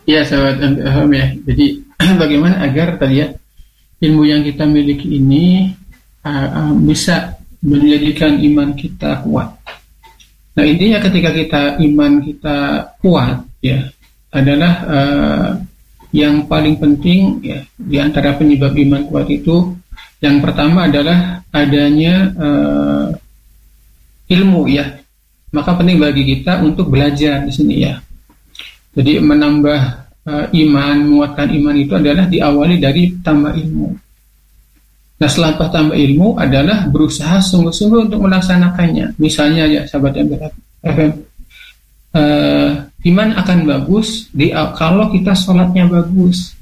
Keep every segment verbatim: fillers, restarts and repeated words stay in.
Ya, sahabat M P F M ya. Jadi bagaimana agar tadi ya ilmu yang kita miliki ini uh, uh, bisa menjadikan iman kita kuat. Nah, intinya ketika kita iman kita kuat ya adalah uh, yang paling penting ya di antara penyebab iman kuat itu yang pertama adalah adanya uh, ilmu ya. Maka penting bagi kita untuk belajar di sini ya. Jadi menambah uh, iman, menguatkan iman itu adalah diawali dari tambah ilmu. Nah, setelah tambah ilmu adalah berusaha sungguh-sungguh untuk melaksanakannya. Misalnya ya sahabat M P F M, uh, iman akan bagus di kalau kita sholatnya bagus.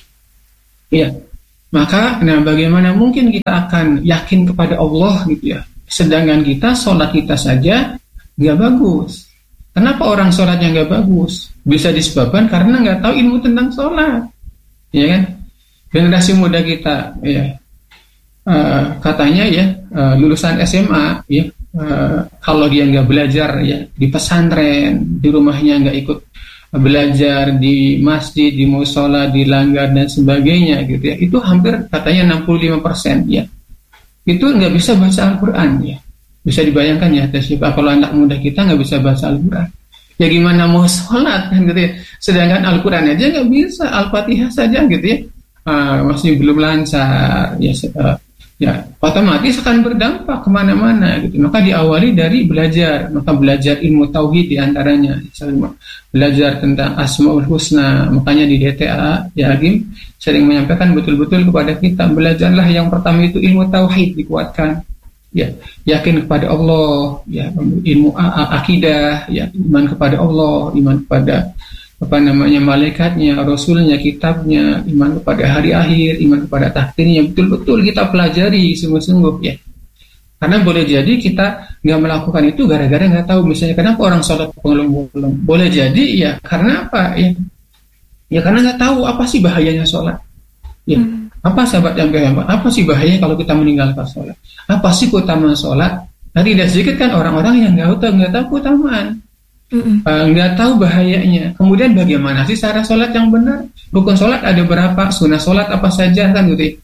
Ya, maka nah bagaimana mungkin kita akan yakin kepada Allah gitu ya. Sedangkan kita sholat kita saja nggak bagus. Kenapa orang sholatnya nggak bagus? Bisa disebabkan karena nggak tahu ilmu tentang sholat, ya kan? Generasi muda kita, ya uh, katanya ya uh, lulusan S M A, ya uh, kalau dia nggak belajar ya di pesantren, di rumahnya nggak ikut belajar di masjid, di musola, di langgar dan sebagainya, gitu ya. Itu hampir katanya enam puluh lima persen, ya. Itu nggak bisa baca Al-Quran, ya. Bisa dibayangkan ya, kalau anak muda kita nggak bisa baca Al-Quran, ya gimana mau sholat kan gitu ya. Sedangkan Al-Quran aja nggak bisa, Al-Fatihah saja gitu ya, uh, masih belum lancar ya, uh, ya otomatis akan berdampak kemana-mana gitu. Maka diawali dari belajar, maka belajar ilmu tauhid diantaranya, belajar tentang Asmaul Husna. Makanya di D T A ya Agim sering menyampaikan betul-betul kepada kita, belajarlah yang pertama itu ilmu tauhid dikuatkan. Ya, yakin kepada Allah, ya ilmu akidah, ya iman kepada Allah, iman kepada apa namanya malaikatnya, rasulnya, kitabnya, iman kepada hari akhir, iman kepada takdirnya, betul-betul kita pelajari sungguh-sungguh ya. Karena boleh jadi kita nggak melakukan itu gara-gara nggak tahu, misalnya kenapa orang sholat bolong-bolong. Boleh jadi ya karena apa ya? Ya karena nggak tahu apa sih bahayanya sholat. Ya. Hmm. Apa sahabat yang gak apa sih bahayanya kalau kita meninggalkan sholat? Apa sih keutamaan sholat? Nah, tidak sedikit kan orang-orang yang nggak tahu nggak tahu keutamaan, nggak uh, tahu bahayanya. Kemudian bagaimana sih cara sholat yang benar? Rukun sholat ada berapa? Sunnah sholat apa saja kan gitu?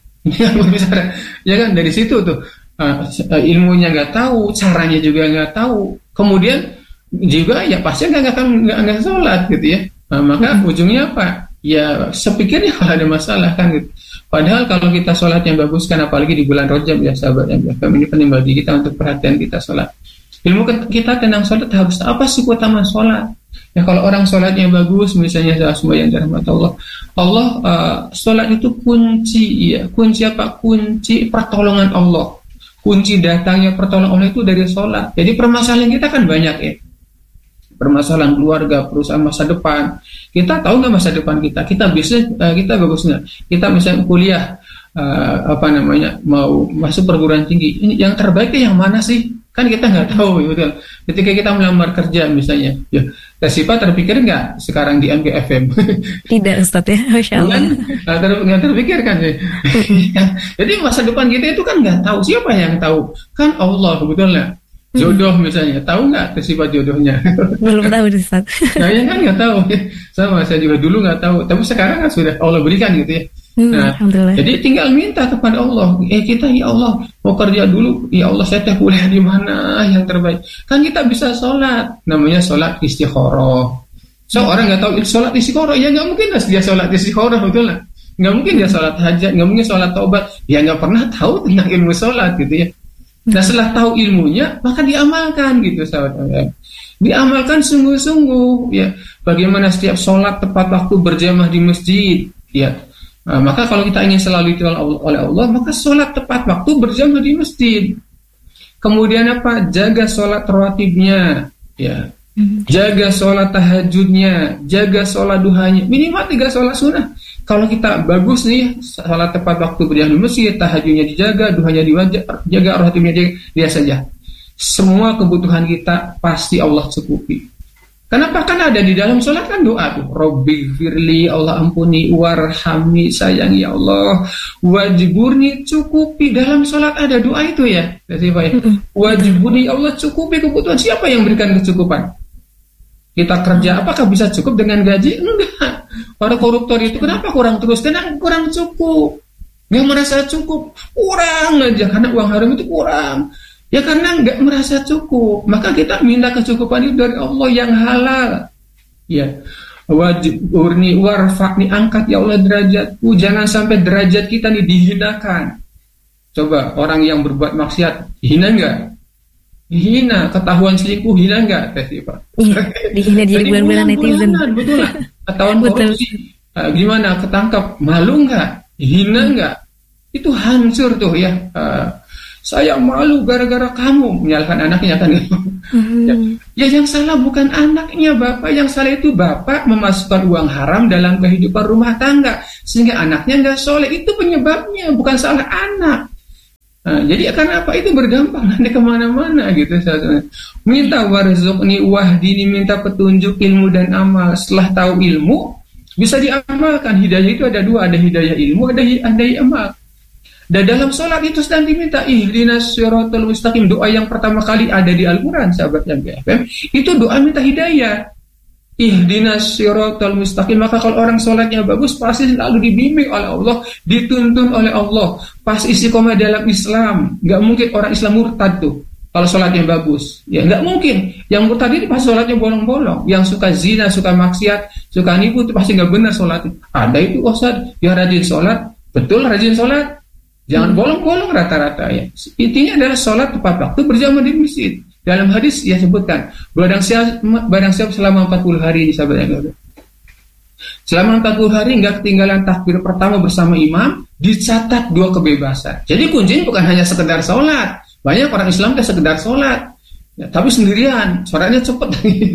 Ya kan dari situ tuh uh, ilmunya nggak tahu, caranya juga nggak tahu. Kemudian juga ya pasti nggak akan nggak nggak sholat gitu ya. Nah, maka uh-huh. ujungnya apa? Ya sepikirnya kalau ada masalah kan gitu. Padahal kalau kita sholat yang bagus kan, apalagi di bulan Rajab ya sahabat yang ini penting bagi kita untuk perhatian kita sholat. Ilmu kita tentang sholat harus apa sih keutamaan sholat? Ya kalau orang sholatnya bagus, misalnya semua yang dirahmati Allah, Allah uh, sholat itu kunci ya, kunci apa? Kunci pertolongan Allah. Kunci datangnya pertolongan Allah itu dari sholat. Jadi permasalahan kita kan banyak ya. Permasalahan keluarga, perusahaan, masa depan. Kita tahu nggak masa depan kita? Kita bisnis, uh, kita bagus nggak? Kita misalnya kuliah, uh, apa namanya, mau masuk perguruan tinggi. Ini yang terbaiknya yang mana sih? Kan kita nggak tahu, betul. Ketika kita melamar kerja misalnya, ya, Tesipa terpikir nggak sekarang di M P F M? Tidak, Ustaz ya, Masya Allah. Nggak ter, terpikir kan? Jadi masa depan kita itu kan nggak tahu. Siapa yang tahu? Kan Allah, betul nggak? Jodoh misalnya, tahu nggak sifat jodohnya? Belum tahu Ustaz. Nah, yang kan nggak tahu. Sama saya juga dulu nggak tahu, tapi sekarang kan sudah Allah berikan gitu ya. Hmm, nah, jadi tinggal minta kepada Allah. Eh kita ya Allah mau kerja dulu, ya Allah saya teh kuliah di mana yang terbaik. Kan kita bisa sholat, namanya sholat istikharah. So orang nggak tahu sholat istikharah, ya nggak mungkin lah dia sholat istikharah, betul lah. Nggak mungkin dia sholat hajat, nggak mungkin sholat taubat. Ya nggak pernah tahu tentang ilmu sholat gitu ya. Nah setelah tahu ilmunya maka diamalkan gitu sahabat. Diamalkan sungguh-sungguh ya. Bagaimana setiap sholat tepat waktu berjamaah di masjid ya. Nah, maka kalau kita ingin selalu ditolong oleh Allah, maka sholat tepat waktu berjamaah di masjid. Kemudian apa? Jaga sholat rawatibnya ya. Jaga sholat tahajudnya, jaga sholat duhanya, minimal tiga sholat sunnah. Kalau kita bagus nih, sholat tepat waktu berjamaah di masjid, tahajudnya dijaga, duhanya dijaga, rawatibnya dijaga, dia saja. Semua kebutuhan kita pasti Allah cukupi. Kenapa? Kan ada di dalam sholat kan doa tuh, Robbi firli, Allah ampuni, warhamni, sayang ya Allah, wajiburni, cukupi. Dalam sholat ada doa itu ya, wajiburni, Allah cukupi kebutuhan. Siapa yang berikan kecukupan? Kita kerja, apakah bisa cukup dengan gaji? Enggak. para koruptor itu kenapa kurang terus? Karena kurang cukup. Nggak merasa cukup, kurang aja karena uang haram itu kurang. Ya karena nggak merasa cukup, maka kita minta kecukupan itu dari Allah yang halal. Ya, wajib urni warfa'ni, angkat ya Allah derajatku, jangan sampai derajat kita nih dihinakan. Coba orang yang berbuat maksiat hina nggak? Hina, ketahuan selingkuh hina nggak, Teh Pak? Iya, dihina jadi bulan-bulan netizen. Betul lah. Ketahuan korupsi, uh, gimana? Ketangkap, malu nggak? Hina nggak? Itu hancur tuh ya. Uh, saya malu gara-gara kamu, menyalahkan anaknya kan? Mm-hmm. ya, ya yang salah bukan anaknya, bapak. Yang salah itu bapak memasukkan uang haram dalam kehidupan rumah tangga sehingga anaknya nggak soleh. Itu penyebabnya, bukan salah anak. Nah, jadi karena apa itu berdampak nanti kemana-mana gitu. Minta warzuqni wahdini, minta petunjuk ilmu dan amal. Setelah tahu ilmu bisa diamalkan. Hidayah itu ada dua, ada hidayah ilmu, ada ada amal. Dan dalam sholat itu sedang diminta ihdinas siratal mustaqim. Doa yang pertama kali ada di Al-Quran, sahabat yang B F M, itu doa minta hidayah. Ihdinas siratal mustaqim. Maka kalau orang sholatnya bagus, pasti selalu dibimbing oleh Allah, dituntun oleh Allah, pas istiqomah dalam Islam. Gak mungkin orang Islam murtad tuh kalau sholatnya bagus, ya gak mungkin. Yang murtad itu pasti sholatnya bolong-bolong. Yang suka zina, suka maksiat, suka nipu itu pasti gak benar sholatnya. Ada itu Ustaz, yang rajin sholat, betul rajin sholat, jangan bolong-bolong rata-rata ya. Intinya adalah sholat tepat waktu, berjamaah di masjid. Dalam hadis ia sebutkan, barang siap, barang siap selama empat puluh hari di sahabat yang ada. Selama empat puluh hari enggak ketinggalan takbir pertama bersama imam, dicatat dua kebebasan. Jadi kuncinya bukan hanya sekedar sholat. Banyak orang Islam kan sekedar sholat, ya, tapi sendirian, sholatnya cepat,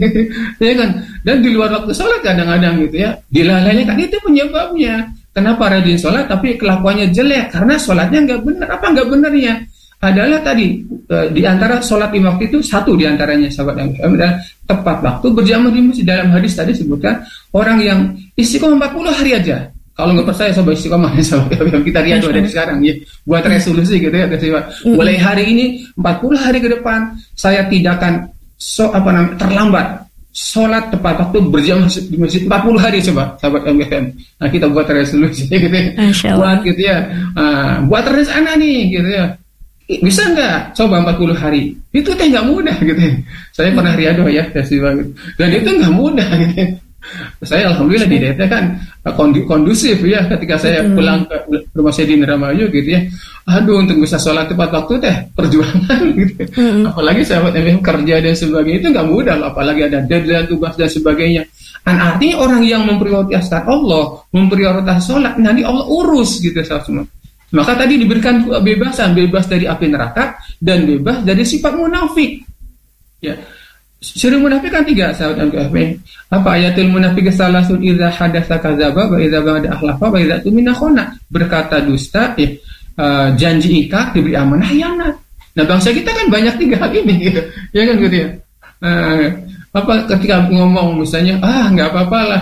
ya kan? Dan di luar waktu sholat kadang-kadang gitu ya, dilalaikan. Itu penyebabnya. Kenapa rajin sholat tapi kelakuannya jelek? Karena sholatnya nggak benar. Apa nggak benarnya? Adalah tadi e, di antara sholat lima waktu itu satu di antaranya sahabat yang adalah tepat waktu berjamaah di masjid. Dalam hadis tadi sebutkan orang yang istiqomah empat puluh hari aja. Kalau nggak percaya coba istiqomah sahabat yang kita lihat ada di sekarang ya, buat resolusi gitu ya. Mulai hari ini empat puluh hari ke depan saya tidak akan so, apa namanya terlambat sholat tepat waktu berjamaah di masjid empat puluh hari coba sahabat M G M. Nah kita buat resolusi gitu ya. Buat gitu ya. Uh, buat rencana nih gitu ya. Bisa nggak coba empat puluh hari? Itu teh nggak mudah gitu. Saya pernah riado ya, festival gitu. Dan itu nggak mudah gitu. Saya alhamdulillah di D T kan kondusif ya ketika saya pulang ke rumah saya di Indramayu gitu ya. Aduh untuk bisa sholat tepat waktu teh perjuangan gitu. Apalagi sahabat M M kerja dan sebagainya itu nggak mudah loh. Apalagi ada deadline tugas dan sebagainya. Dan artinya orang yang memprioritaskan Allah, memprioritaskan sholat, nanti Allah urus gitu sahabat semua. Maka tadi diberikan kebebasan, bebas dari api neraka dan bebas dari sifat munafik. Ya, ciri munafik kan tiga sahabat M K F. Apa ayatul munafik salasun idza hadatsa kadzaba wa idza ba'da akhlafa wa idza tumina khana. Berkata dusta, ya, uh, janji ikat, diberi amanah khianat. Nah, bangsa kita kan banyak tiga hal ini gitu. Ya kan gitu ya. Uh, apa ketika ngomong misalnya ah nggak apa-apa lah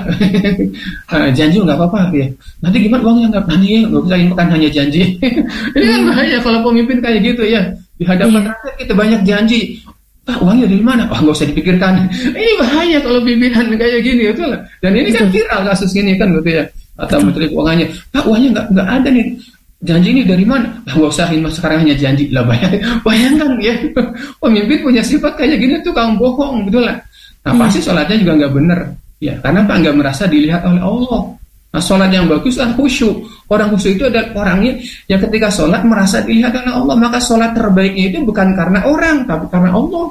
uh, janji nggak apa-apa ya nanti gimana uangnya nggak nanti ya nggak bisa bukan hanya janji ini kan bahaya kalau pemimpin kayak gitu ya di hadapan yeah. rakyat kita banyak janji Pak uangnya dari mana oh nggak usah dipikirkan ini bahaya kalau pimpinan kayak gini itu lah dan ini kan viral kasus ini kan gitu ya atau menteri keuangannya Pak uangnya nggak nggak ada nih janji ini dari mana nah, nggak usah ini sekarang hanya janji lah bayang bayangkan ya pemimpin punya sifat kayak gini tuh kaum bohong betul lah. Nah pasti sholatnya juga nggak benar, ya karena apa nggak merasa dilihat oleh Allah. Nah sholat yang bagus kan khusyuk. Orang khusyuk itu adalah orangnya yang ketika sholat merasa dilihat oleh Allah. Maka sholat terbaiknya itu bukan karena orang, tapi karena Allah.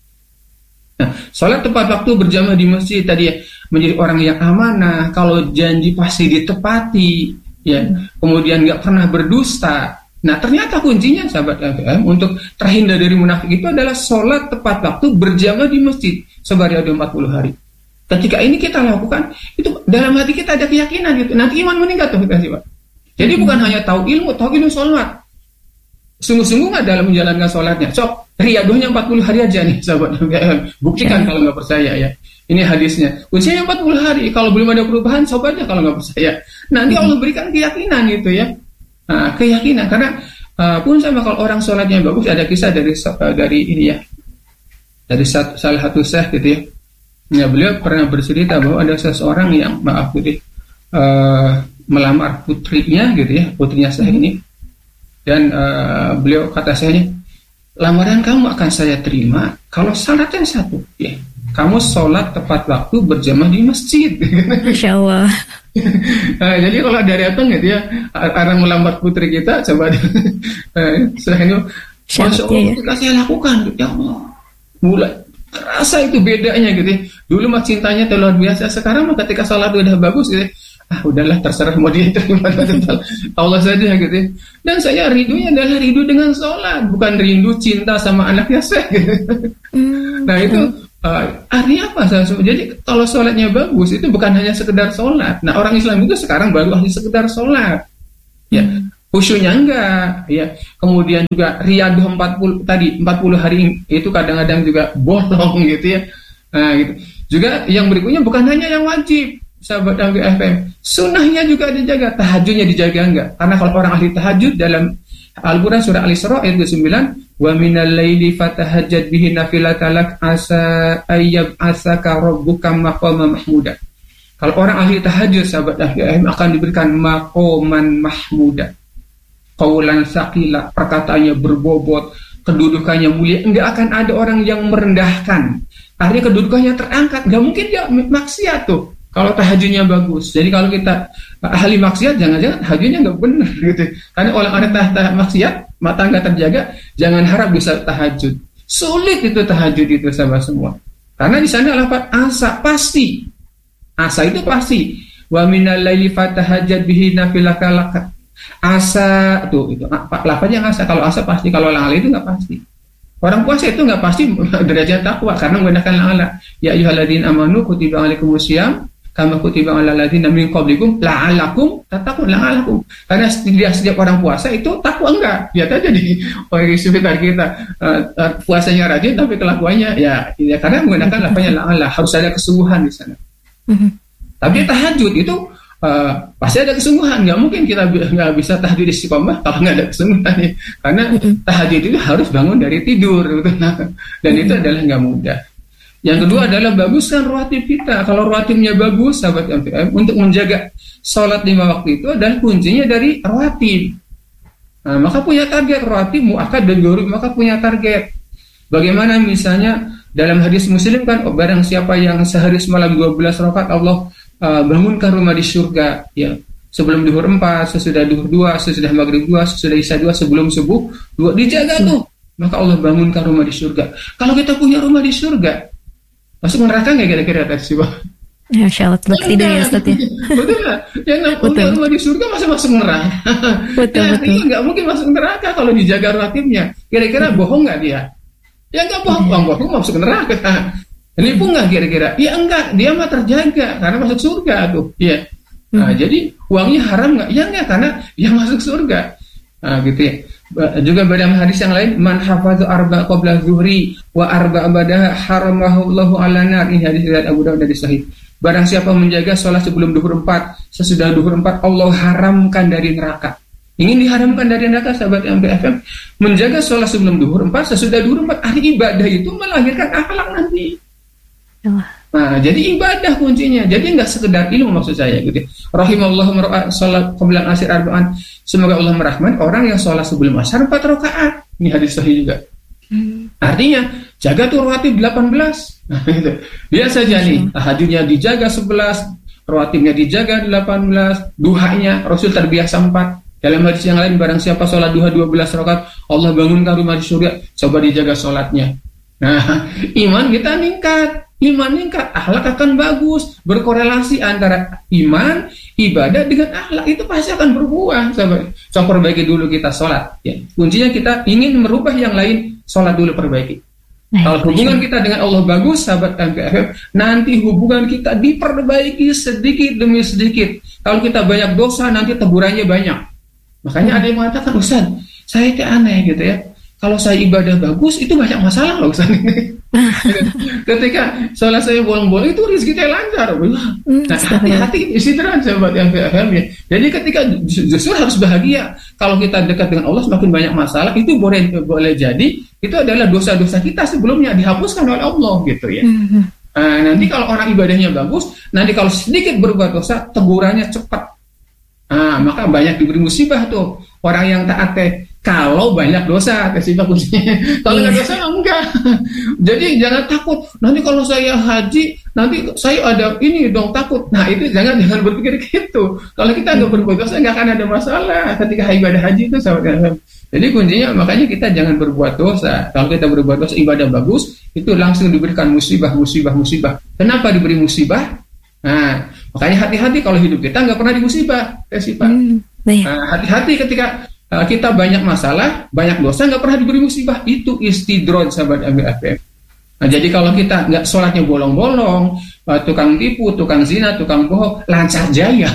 Nah sholat tepat waktu berjamaah di masjid tadi ya, menjadi orang yang amanah. Kalau janji pasti ditepati, ya kemudian nggak pernah berdusta. Nah ternyata kuncinya sahabat F M untuk terhindar dari munafik itu adalah sholat tepat waktu berjamaah di masjid. Sebari ada empat puluh hari. Ketika ini kita lakukan, itu dalam hati kita ada keyakinan gitu. Nanti iman meningkat tuh kita sih Pak. Jadi hmm. bukan hanya tahu ilmu, tahu ilmu sholat. Sungguh-sungguh nggak dalam menjalankan sholatnya. Sok, riadohnya empat puluh hari aja nih sahabat. Buktikan kalau nggak percaya ya. Ini hadisnya. Kuncinya empat puluh hari. Kalau belum ada perubahan, coba aja kalau nggak percaya. Nanti Allah berikan keyakinan gitu ya. Nah, keyakinan karena uh, pun sama kalau orang sholatnya bagus ada kisah dari uh, dari ini ya. Dari salah satu syekh gitu ya. Ya beliau pernah bercerita bahwa ada seseorang yang maaf gitu uh, melamar putrinya gitu ya, putrinya saya ini, dan uh, beliau kata saya, lamaran kamu akan saya terima kalau syaratnya satu, ya, kamu sholat tepat waktu berjamaah di masjid. Masya Allah. Nah, jadi kalau dari datang gitu ya, orang melamar putri kita, coba setelah ini, Masya Allah, ya. ketika saya lakukan, ya Allah, mulai terasa itu bedanya gitu ya. Dulu mah cintanya luar biasa, sekarang mah ketika sholat udah bagus gitu ya, ah udahlah terserah mau dia terima Allah saja gitu ya. Dan saya rindunya adalah rindu dengan sholat, bukan rindu cinta sama anaknya saya gitu. Mm, nah itu uh, artinya apa? Jadi kalau sholatnya bagus itu bukan hanya sekedar sholat. Nah orang Islam itu sekarang baru ahli sekedar sholat, ya, khusyuknya enggak, ya. Kemudian juga riyadhah empat puluh tadi empat puluh hari itu kadang-kadang juga bolong gitu ya. Nah gitu. Juga yang berikutnya bukan hanya yang wajib, sahabat W F M, sunnahnya juga dijaga, tahajudnya dijaga enggak? Karena kalau orang ahli tahajud dalam Al-Quran surah Al-Isra ayat sembilan, wa minal laili fatahajjad bihi nafilatan lak asa ayyab asaka rabbuka maqaman mahmuda. Kalau orang ahli tahajud, sahabat W F M, akan diberikan maqaman mahmuda, qaulan saqila, perkataannya berbobot, kedudukannya mulia, enggak akan ada orang yang merendahkan. Artinya kedudukannya terangkat, enggak mungkin dia maksiat tuh. Kalau tahajudnya bagus, jadi kalau kita ahli maksiat, jangan-jangan tahajudnya nggak benar gitu. Karena orang ada tah maksiat, mata nggak terjaga, jangan harap bisa tahajud. Sulit itu tahajud itu sahabat semua. Karena di sana lafaz asa pasti, asa itu pasti. Wa minal laili fatahajjad bihi nafilaka lak. Asa tuh itu lafaznya asa. Kalau asa pasti, kalau la'ala itu nggak pasti. Orang puasa itu nggak pasti derajat takwa karena menggunakan la'ala. Ya ayyuhalladzina amanu kutiba alaikumusiyam kama kutiba alal ladzina min qablikum la'alakum tattaqun, la'alakum. Karena setiap setiap orang puasa itu takwa enggak. Lihat aja di orang di sekitar kita, uh, uh, puasanya rajin tapi kelakuannya ya, ya karena menggunakan lafaznya la'ala, harus ada kesungguhan di sana. Mm-hmm. Tapi tahajud itu uh, pasti ada kesungguhan. Nggak mungkin kita nggak bisa tahajud istiqomah kalau nggak ada kesungguhan ya. Karena tahajud itu harus bangun dari tidur gitu. Nah, dan itu adalah nggak mudah. Yang kedua adalah baguskan rawatib kita. Kalau rawatibnya bagus, sahabat M P M, untuk menjaga sholat lima waktu itu adalah kuncinya dari rawatib. Nah, maka punya target rawatib, muakkad dan gharib, maka punya target. Bagaimana misalnya dalam hadis Muslim kan, oh, barang siapa yang sehari semalam dua belas rakaat Allah uh, bangunkan rumah di surga, ya. Sebelum duhur empat, sesudah duhur dua, sesudah maghrib dua, sesudah isya dua, sebelum subuh dua, dijaga tuh. Maka Allah bangunkan rumah di surga. Kalau kita punya rumah di surga, masuk neraka nggak kira-kira tadi Pak? Ya, Masya Allah, tempat tidur ya Ustaz ya. Betul nggak? Yang punya rumah di surga masa masuk neraka? Betul, ya, betul. Nggak mungkin masuk neraka kalau dijaga rawatibnya. Kira-kira hmm. bohong nggak dia? Ya nggak bohong, bohong, bohong masuk neraka. Ini pun nggak kira-kira? Ya enggak, dia mah terjaga karena masuk surga tuh. Iya. Nah, hmm. jadi uangnya haram nggak? Ya enggak, karena dia masuk surga. Nah, gitu ya. Juga dalam hadis yang lain, man hafazu arba qabla zuhri wa arba ba'daha haramahullahu 'ala nar. Ini hadis riwayat Abu Dawud dari sahih. Barang siapa menjaga sholat sebelum duhur empat, sesudah duhur empat, Allah haramkan dari neraka. Ingin diharamkan dari neraka, sahabat M P F M, menjaga sholat sebelum duhur empat, sesudah duhur empat. Ahli ibadah itu melahirkan akhlak nanti. Allah. Nah, jadi ibadah kuncinya. Jadi nggak sekedar ilmu maksud saya gitu. Rahimallahu mar'a salat qabla asir arba'an. Semoga Allah merahmati orang yang sholat sebelum asar empat rakaat. Ini hadis sahih juga. Hmm. Artinya jaga tuh rawatib delapan belas. Nah, gitu. Biasa aja nih, tahajudnya dijaga sebelas, rawatibnya dijaga delapan belas, duhanya Rasul terbiasa empat. Dalam hadis yang lain, barang siapa sholat duha dua belas rakaat, Allah bangunkan rumah di surga. Coba dijaga sholatnya. Nah, iman kita meningkat. Iman meningkat, akhlak akan bagus. Berkorelasi antara iman, ibadah dengan akhlak itu pasti akan berbuah. Coba, coba perbaiki dulu kita sholat. Ya. Kuncinya kita ingin merubah yang lain, sholat dulu perbaiki. Nah, kalau hubungan kita dengan Allah bagus, sahabat M P F M, nanti hubungan kita diperbaiki sedikit demi sedikit. Kalau kita banyak dosa, nanti teburannya banyak. Makanya ada yang mengatakan, Ustaz, saya itu aneh gitu ya. Kalau saya ibadah bagus, itu banyak masalah loh Ustaz ini. Ketika sholat saya bolong-bolong itu rezeki saya lancar. Nah, hati-hati istirahat sahabat yang P F M ya. Jadi ketika justru harus bahagia. Kalau kita dekat dengan Allah semakin banyak masalah, itu boleh boleh jadi itu adalah dosa-dosa kita sebelumnya dihapuskan oleh Allah gitu ya. Nah, nanti kalau orang ibadahnya bagus, nanti kalau sedikit berbuat dosa, tegurannya cepat. Nah, maka banyak diberi musibah tuh orang yang taat teh. Kalau banyak dosa, kasih bagusnya. Kalau nggak dosa, enggak. Jadi jangan takut. Nanti kalau saya haji, nanti saya ada ini dong takut. Nah itu jangan jangan berpikir gitu. Kalau kita nggak berbuat dosa, nggak akan ada masalah ketika ibadah haji itu. Sahabat. Jadi kuncinya makanya kita jangan berbuat dosa. Kalau kita berbuat dosa, ibadah bagus, itu langsung diberikan musibah, musibah, musibah. Kenapa diberi musibah? Nah, makanya hati-hati kalau hidup kita nggak pernah dimusibah, kasih Pak. Hmm, Nah, hati-hati ketika kita banyak masalah, banyak dosa, nggak pernah diberi musibah. Itu istidroj, sahabat Ambil F M. Nah, jadi kalau kita nggak sholatnya bolong-bolong, tukang tipu, tukang zina, tukang bohong, lancar jaya.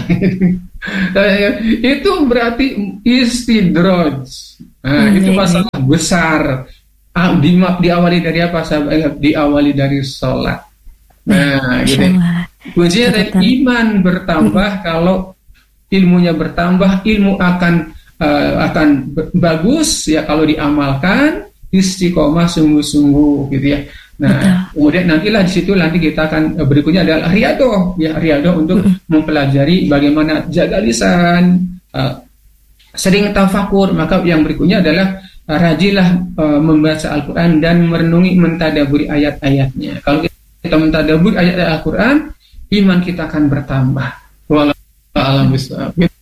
Itu berarti istidroj. Nah, hmm, itu masalah ini besar. Ah, di, diawali dari apa, sahabat? Diawali dari sholat. Nah, gitu. Kuncinya dari iman bertambah. Kalau ilmunya bertambah, ilmu akan Uh, akan b- bagus ya kalau diamalkan, istiqomah sungguh-sungguh gitu ya. Nah, betul. Kemudian nantilah di situ nanti kita akan uh, berikutnya adalah riado ya, riado untuk mm-hmm. mempelajari bagaimana jaga lisan, uh, sering tafakur. Maka yang berikutnya adalah uh, rajinlah uh, membaca Al-Qur'an dan merenungi mentadaburi ayat-ayatnya. Kalau kita mentadaburi ayat-ayat Al-Qur'an, iman kita akan bertambah. Wallahu a'lam bishawab.